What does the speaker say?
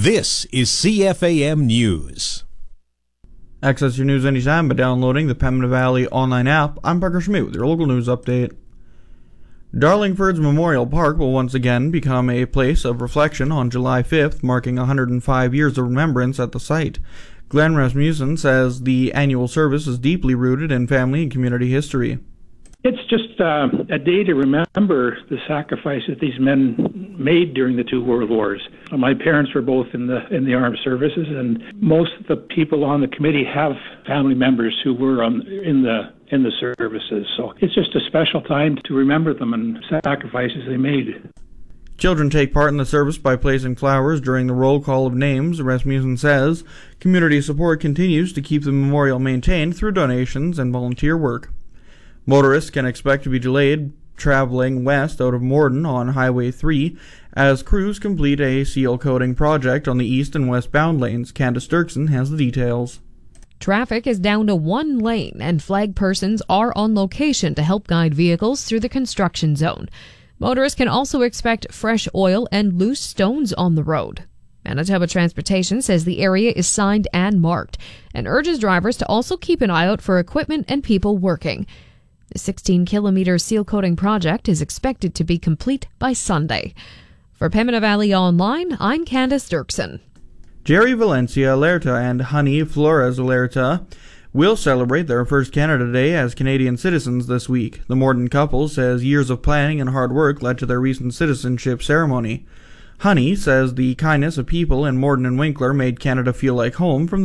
This is CFAM News. Access your news anytime by downloading the Pembina Valley online app. I'm Parker Schmidt with your local news update. Darlingford's Memorial Park will once again become a place of reflection on July 5th, marking 105 years of remembrance at the site. Glenn Rasmussen says the annual service is deeply rooted in family and community history. It's just a day to remember the sacrifices these men made during the two world wars. My parents were both in the armed services, and most of the people on the committee have family members who were in the services. So it's just a special time to remember them and sacrifices they made. Children take part in the service by placing flowers during the roll call of names. Rasmussen says community support continues to keep the memorial maintained through donations and volunteer work. Motorists can expect to be delayed traveling west out of Morden on Highway 3 as crews complete a seal coating project on the east and westbound lanes. Candace Dirksen has the details. Traffic is down to one lane, and flag persons are on location to help guide vehicles through the construction zone. Motorists can also expect fresh oil and loose stones on the road. Manitoba Transportation says the area is signed and marked and urges drivers to also keep an eye out for equipment and people working. The 16-kilometer seal coating project is expected to be complete by Sunday. For Pembina Valley Online, I'm Candace Dirksen. Jerry Valencia Alerta and Honey Flores Alerta will celebrate their first Canada Day as Canadian citizens this week. The Morden couple says years of planning and hard work led to their recent citizenship ceremony. Honey says the kindness of people in Morden and Winkler made Canada feel like home from